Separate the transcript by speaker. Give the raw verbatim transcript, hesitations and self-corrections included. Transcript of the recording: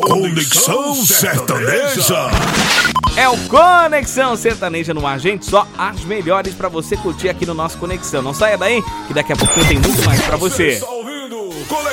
Speaker 1: Conexão Sertaneja.
Speaker 2: É o Conexão Sertaneja no ar, gente. Só as melhores pra você curtir aqui no nosso Conexão. Não saia daí, que daqui a pouquinho tem muito mais pra você.
Speaker 1: Você está ouvindo Conexão